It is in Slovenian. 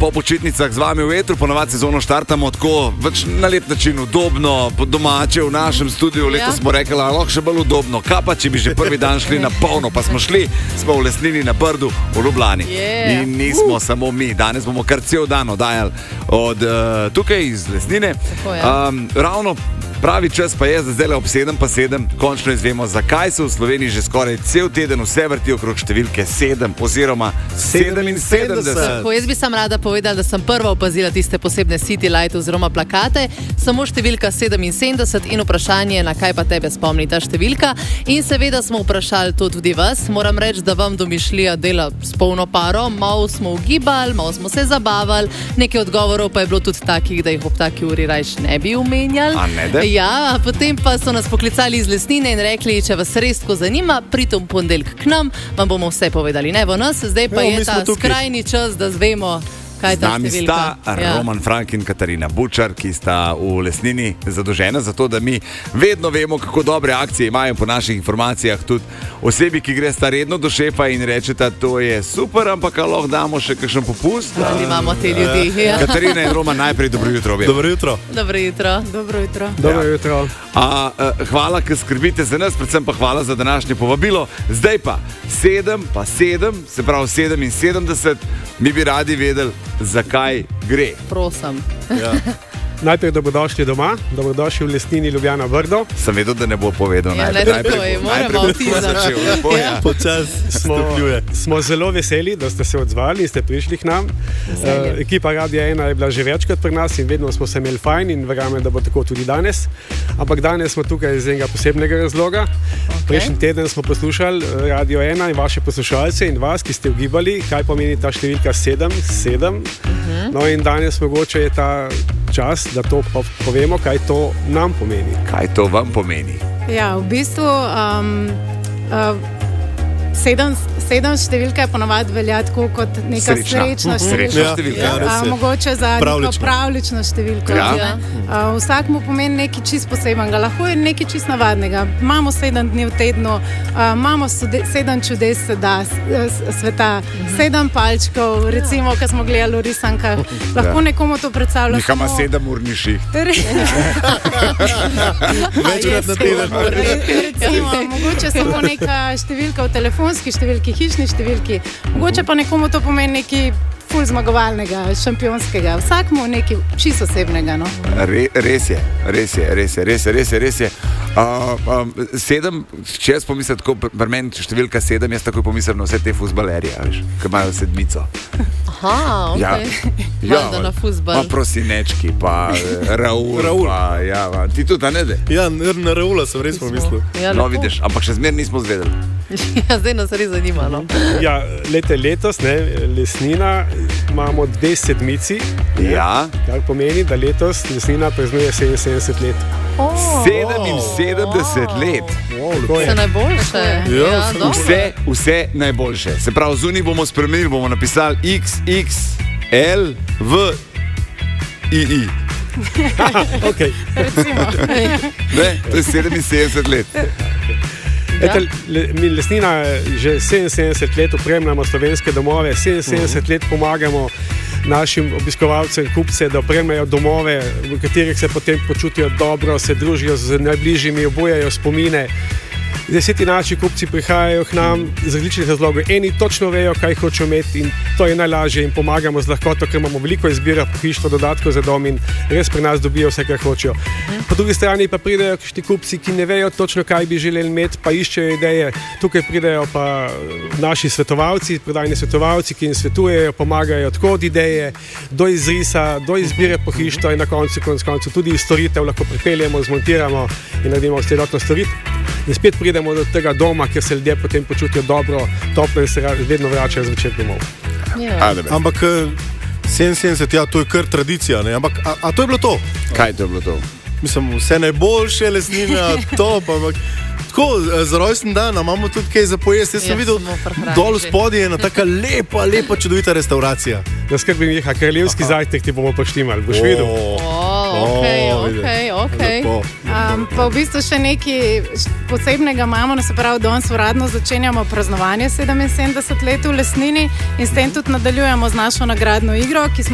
po počitnicah z vami v etru, ponovadi sezono štartamo tako na lep način, udobno, domače v našem studiu. Letos smo rekli, lahko še bolj udobno. Kaj pa, če bi že prvi dan šli na polno, pa smo šli, smo v Lesnini na Brdu v Ljubljani. In nismo samo mi, danes bomo kar cel dan oddajali od tukaj iz Lesnine. Ravno pravi čas pa je, da zdaj ob 7:07 končno izvemo, zakaj se v Sloveniji že skoraj cel teden vse vrti okrog številke 7 oziroma 77. Jaz bi sam rada povedala, da sem prva opazila tiste posebne city light oziroma plakate, samo številka 77 in vprašanje, na kaj pa tebe spomni ta številka. In seveda smo vprašali to tudi vas. Moram reči, da vam domišljija dela s polno paro, malo smo ugibali, malo smo se zabavali, nekaj odgovorov pa je bilo tudi takih, da jih ob taki uri rajš ne bi omenjali. Ja, potem pa so nas poklicali iz Lesnine in rekli, če vas res tako zanima, pridite v ponedeljek k nam, vam bomo vse povedali. Ne bo nas, zdaj pa je ta skrajni čas, da zvemo, kaj je ta številka. Z nami sta Roman Frank in Katarina Bučar, ki sta v Lesnini zadolžena za to, da mi vedno vemo, kako dobre akcije imajo po naših informacijah tudi osebi, ki gre sta redno do šefa in rečeta, to je super, ampak lahko damo še kakšen popust. Ali imamo te ljudi. Katarina in Roman, najprej dobro jutro. Dobro jutro. Dobro jutro. Dobro jutro. Dobro jutro. Hvala, ker skrbite za nas, predvsem pa hvala za današnje povabilo. Zdaj pa 7, se pravi 77, mi bi radi vedeli, zakaj gre. Prosim. Ja. Najprej dobrodošli doma, dobrodošli v Lesnini Ljubljana Brdo. Sem vedel, da ne bo povedal. Najprej moramo začel. Počas stopnjuje. Smo zelo veseli, da ste se odzvali in ste prišli k nam. Ekipa Radia 1 je bila že večkrat pri nas in vedno smo se imeli fajn in verjamem, da bo tako tudi danes. Ampak danes smo tukaj iz enega posebnega razloga. Prejšnji teden smo poslušali Radio 1 in vaše poslušalce in vas, ki ste ugibali, kaj pomeni ta številka 7. No in danes mogoče je ta čas, da to povemo, kaj to nam pomeni. Kaj to vam pomeni? Ja, v bistvu 7 številka je ponovadi velja tako kot neka srečna številka. Mogoče za neko pravlično številko. Vsakmu pomeni nekaj čist posebnega. Lahko je nekaj čist navadnega. Imamo 7 dni v tednu, imamo 7 čudes sveta, 7 palčkov, recimo, ko smo gledali v risankah. Lahko nekomu to predstavlja. Nekaj ima 7-urni šiht. Večkrat na teden. Recimo, mogoče samo neka številka v telefonski številki, hišni številki, mogoče pa nekomu to pomeni nekaj ful zmagovalnega, šampionskega, vsakmu nekaj čisto osebnega. No? Res je. 7, če jaz pomislim tako, pri meni številka 7, jaz takoj pomislim na vse te fuzbalerje, ki imajo sedmico. Aha, ok. Valda na fuzbal. Pa Prosinečki, pa Raul. Ti tudi, ne de? Ja, na Raula sem res pomislil. No, vidiš, ampak še zmer nismo zvedeli. Ja, zdaj nas res zanima, no. Ja, letos, Lesnina, imamo 2 sedmici. Ja. Kar pomeni, da letos Lesnina praznuje 77 let. 77 let. Vse najboljše. Vse najboljše. Se pravi, zunaj bomo spremenili, bomo napisali XXL v II. Ok. To je 77 let. Mi Lesnina že 77 let opremljamo slovenske domove, 77 let pomagamo našim obiskovalcem, kupce, da opremljajo domove, v katerih se potem počutijo dobro, se družijo z najbližjimi, obujajo spomine. Zdaj ti naši kupci prihajajo k nam z različnih razlogov. Eni točno vejo, kaj hočejo imeti in to je najlažje in pomagamo z lahkoto, ker imamo veliko izbira pohištva, dodatkov za dom in res pri nas dobijo vse, kar hočejo. Po drugi strani pa pridejo kakšni kupci, ki ne vejo točno, kaj bi želeli imeti, pa iščejo ideje. Tukaj pridejo pa naši svetovalci, prodajni svetovalci, ki jim svetujejo, pomagajo tako od ideje do izrisa, do izbire pohištva in na koncu tudi storitev lahko pripeljemo, zmontiramo in naredimo celotno storitev. In spet pridemo do tega doma, kjer se ljudje potem počutijo dobro, toplo in se vedno vračajo zvečer domov. Ampak 77, ja, to je kar tradicija, ne? Ampak a to je bilo to? Kaj to je bilo to? Mislim, vse najboljše, Lesnina, top, ampak tako, za rojsten dan imamo tudi kaj za pojesti. Jaz sem videl, dol spodje je ena taka lepa, čudovita restauracija. Da skrbi Miha, kraljevski zajtrk ti bomo poštimali, boš videl. Ok. Pa v bistvu še nekaj posebnega imamo, se pravi, danes uradno začenjamo praznovanje 77 let v Lesnini in s tem tudi nadaljujemo z našo nagradno igro, ki smo